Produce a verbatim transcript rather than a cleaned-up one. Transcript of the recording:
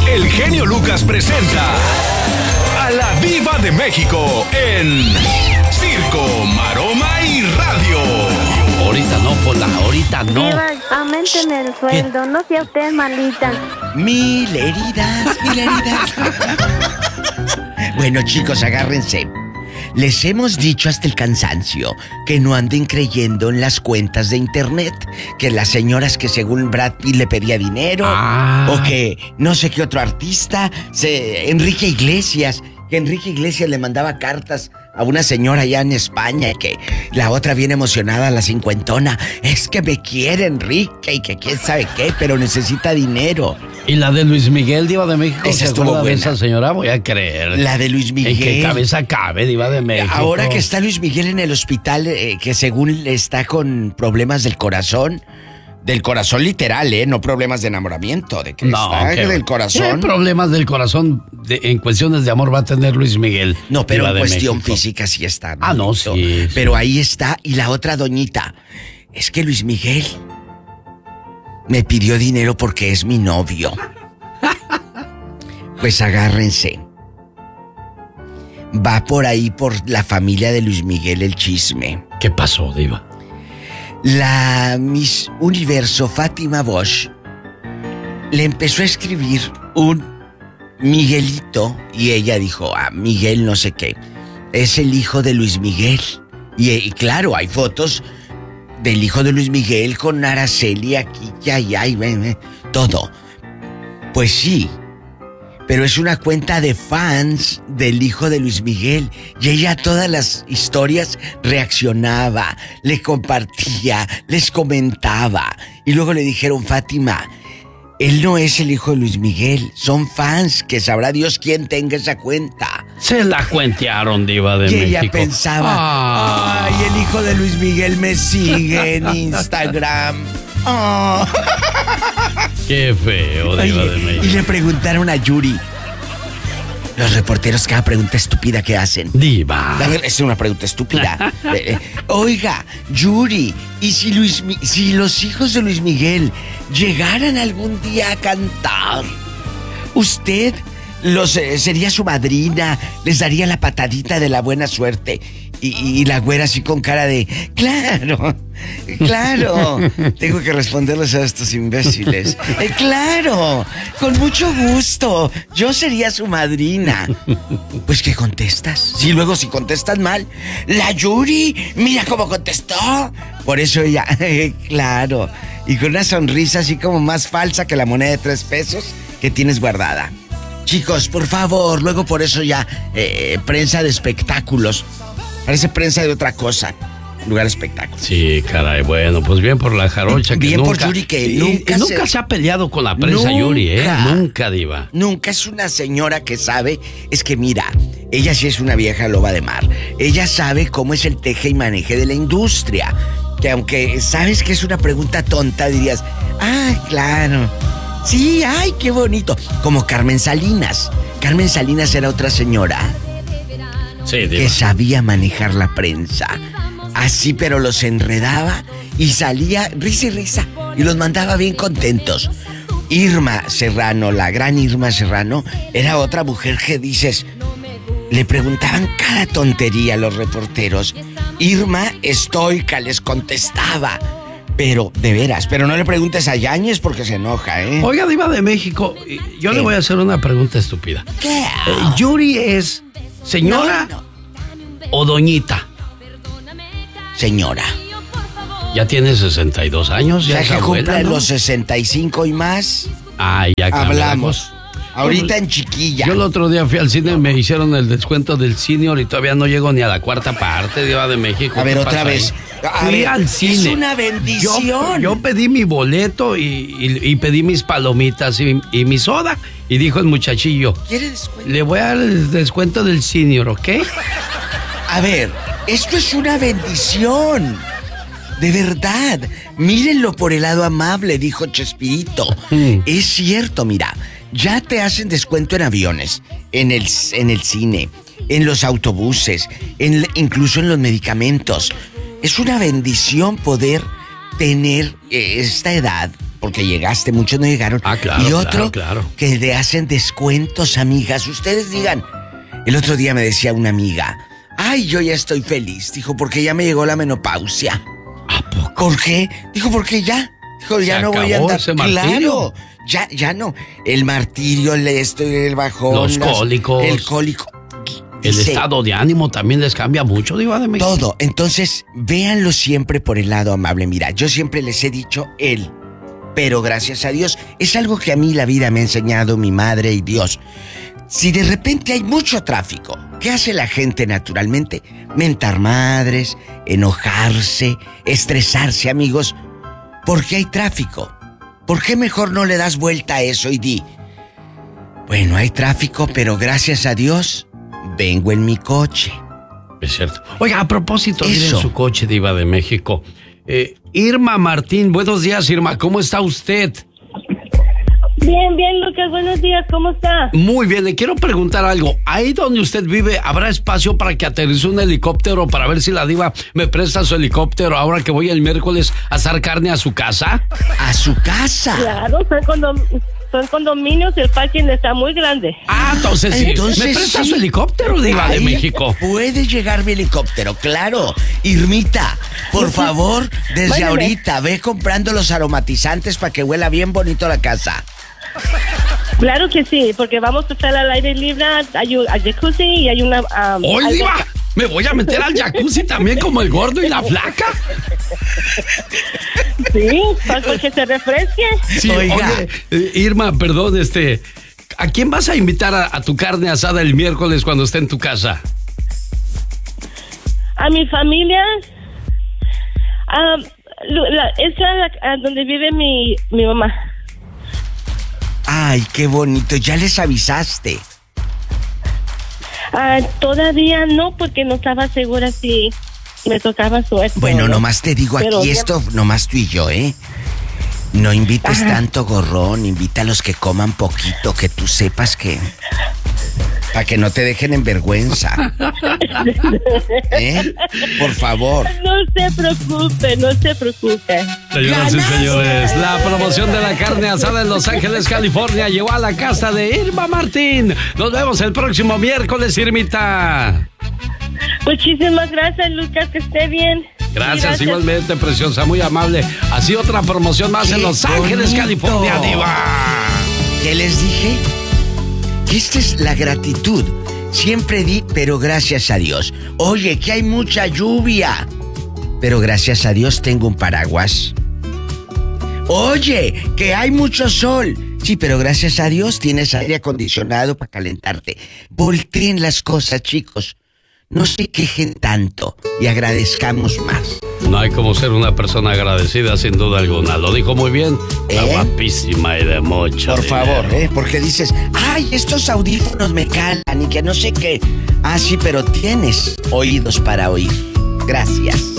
el genio Lucas presenta a la Diva de México en Circo, Maroma y Radio. Ahorita no, Pola, ahorita no. Diva, aumenten el sueldo, no sea usted malita. Mil heridas, mil heridas. Bueno, chicos, agárrense. Les hemos dicho hasta el cansancio que no anden creyendo en las cuentas de internet, que las señoras que según Brad Pitt le pedía dinero, ah. o que no sé qué otro artista, se, Enrique Iglesias, que Enrique Iglesias le mandaba cartas a una señora allá en España y que la otra bien emocionada, la cincuentona, es que me quiere Enrique y que quién sabe qué, pero necesita dinero. ¿Y la de Luis Miguel, Diva de México? Esa estuvo buena. De esa señora, voy a creer. La de Luis Miguel. ¿En qué cabeza cabe, Diva de México? Ahora que está Luis Miguel en el hospital, eh, que según está con problemas del corazón, del corazón literal, ¿eh? No problemas de enamoramiento, de que no, está que, del corazón. ¿Qué problemas del corazón de, en cuestiones de amor va a tener Luis Miguel? No, pero Diva en cuestión México. física sí está. Ah, no, sí, sí. Pero ahí está. Y la otra doñita, es que Luis Miguel me pidió dinero porque es mi novio. Pues agárrense. Va por ahí por la familia de Luis Miguel el chisme. ¿Qué pasó, Diva? La Miss Universo Fátima Bosch le empezó a escribir un Miguelito y ella dijo, ah, Miguel no sé qué, es el hijo de Luis Miguel. Y, y claro, hay fotos del hijo de Luis Miguel con Araceli aquí, ya, ya, y todo. Pues sí, pero es una cuenta de fans del hijo de Luis Miguel. Y ella a todas las historias reaccionaba, le compartía, les comentaba. Y luego le dijeron, Fátima, él no es el hijo de Luis Miguel, son fans, que sabrá Dios quién tenga esa cuenta. Se la cuentearon, Diva de y México. Y ella pensaba, ah. ay, el hijo de Luis Miguel me sigue en Instagram. Oh. Qué feo, Diva Oye, de México. Y le preguntaron a Yuri. Los reporteros, cada pregunta estúpida que hacen. Diva. A ver, es una pregunta estúpida. eh, Oiga, Yuri, ¿y si, Luis, si los hijos de Luis Miguel llegaran algún día a cantar, usted los eh, sería su madrina, les daría la patadita de la buena suerte? Y, y la güera así con cara de, claro, claro. Tengo que responderles a estos imbéciles. Eh, claro, con mucho gusto. Yo sería su madrina. Pues, ¿qué contestas? Si luego si contestas mal, la Yuri, mira cómo contestó. Por eso ella, eh, claro. Y con una sonrisa así como más falsa que la moneda de tres pesos que tienes guardada. Chicos, por favor, luego por eso ya, eh, prensa de espectáculos. Parece prensa de otra cosa, lugar de espectáculos. Sí, caray, bueno, pues bien por la jarocha que bien nunca... por Yuri que y, nunca, y nunca se... se ha peleado con la prensa, nunca, Yuri, ¿eh? Nunca, Diva. Nunca, es una señora que sabe, es que mira, ella sí es una vieja loba de mar. Ella sabe cómo es el teje y maneje de la industria. Que aunque sabes que es una pregunta tonta, dirías, ah, claro, sí, ay, qué bonito. Como Carmen Salinas. Carmen Salinas era otra señora... Sí, Diva. Que sabía manejar la prensa. Así, pero los enredaba y salía risa y risa. Y los mandaba bien contentos. Irma Serrano, la gran Irma Serrano, era otra mujer que dices... Le preguntaban cada tontería a los reporteros. Irma estoica les contestaba. Pero, de veras, pero no le preguntes a Yáñez porque se enoja, ¿eh? Oiga, Diva de México, yo ¿Qué? le voy a hacer una pregunta estúpida. ¿Qué? Eh, ¿Yuri es señora no, no. o doñita? Señora. Ya tiene sesenta y dos años, ya Ya es que abuela, cumple ¿no? los sesenta y cinco y más, Ah, ya cambió la hablamos. cosa. Ahorita en chiquilla. Yo el otro día fui al cine y me hicieron el descuento del senior y todavía no llego ni a la cuarta parte, Diva de México. A ver, ¿Qué otra pasa vez. ahí? A Fui ver, al cine. es una bendición. Yo, yo pedí mi boleto y, y, y pedí mis palomitas y, y mi soda. Y dijo el muchachillo, ¿Quiere descuento? le voy a dar el descuento del senior, ¿ok? A ver, esto es una bendición. De verdad. Mírenlo por el lado amable, dijo Chespirito. Mm. Es cierto, mira. Ya te hacen descuento en aviones, en el, en el cine, en los autobuses, en, incluso en los medicamentos. Es una bendición poder tener eh, esta edad, porque llegaste, muchos no llegaron. Ah, claro, y otro claro, claro. que le hacen descuentos, amigas. Ustedes digan, el otro día me decía una amiga, ay, yo ya estoy feliz, dijo, porque ya me llegó la menopausia. ¿A poco? ¿Por qué? Dijo, porque ya, dijo, ya ¿Se no voy a acabó andar. ese martirio? Claro, ya, ya no. El martirio, el esto, el bajón. Los las- cólicos. El cólico. El Dice, estado de ánimo también les cambia mucho, Diva de México. todo. Entonces, véanlo siempre por el lado amable. Mira, yo siempre les he dicho él, pero gracias a Dios, es algo que a mí la vida me ha enseñado mi madre y Dios. Si de repente hay mucho tráfico, ¿qué hace la gente naturalmente? Mentar madres, enojarse, estresarse, amigos. ¿Por qué hay tráfico? ¿Por qué mejor no le das vuelta a eso y di, bueno, hay tráfico, pero gracias a Dios, vengo en mi coche? Es cierto. Oiga, a propósito, de ir en Eso. su coche, Diva de México. Eh, Irma Martín, buenos días, Irma, ¿cómo está usted? Bien, bien, Lucas, buenos días, ¿cómo está? Muy bien, le quiero preguntar algo. Ahí donde usted vive, ¿habrá espacio para que aterrice un helicóptero para ver si la Diva me presta su helicóptero ahora que voy el miércoles a asar carne a su casa? ¡A su casa! Claro, son, condom- son condominios y el parking está muy grande. Ah, entonces sí. Entonces, ¿Me presta sí. su helicóptero, Diva de Ahí México? Puede llegar mi helicóptero, claro. Irmita, por favor, desde Mándeme. ahorita ve comprando los aromatizantes para que huela bien bonito la casa. Claro que sí, porque vamos a estar al aire libre, hay un hay jacuzzi y hay una... um, ¡Oye, algo- Diva! ¿Me voy a meter al jacuzzi también como el gordo y la flaca? Sí, para que se refresque. Sí, Oiga. oye, eh, Irma, perdón, este... ¿A quién vas a invitar a, a tu carne asada el miércoles cuando esté en tu casa? A mi familia, um, lu- la- esa la- a donde vive mi, mi mamá. Ay, qué bonito, ya les avisaste. Ah, todavía no, porque no estaba segura si me tocaba suerte. Bueno, o no. nomás te digo Pero aquí ya- esto, nomás tú y yo, ¿eh? No invites Ajá. tanto gorrón, invita a los que coman poquito, que tú sepas que... Para que no te dejen en vergüenza. ¿Eh? Por favor. No se preocupe, no se preocupe. Señoras y señores, la promoción de la carne asada en Los Ángeles, California, llegó a la casa de Irma Martín. Nos vemos el próximo miércoles, Irmita. Muchísimas gracias, Lucas, que esté bien. Gracias, igualmente, preciosa, muy amable. Así otra promoción más ¡Qué en Los Ángeles, bonito! California, Diva. ¿Qué les dije? Que esta es la gratitud. Siempre di, pero gracias a Dios. Oye, que hay mucha lluvia, pero gracias a Dios tengo un paraguas. Oye, que hay mucho sol. Sí, pero gracias a Dios tienes aire acondicionado para calentarte. Volteen las cosas, chicos. No se quejen tanto y agradezcamos más. No hay como ser una persona agradecida, sin duda alguna. Lo dijo muy bien. Está ¿Eh? guapísima y de mucho Por dinero. favor, ¿eh? Porque dices, ay, estos audífonos me calan y que no sé qué. Ah, sí, pero tienes oídos para oír. Gracias.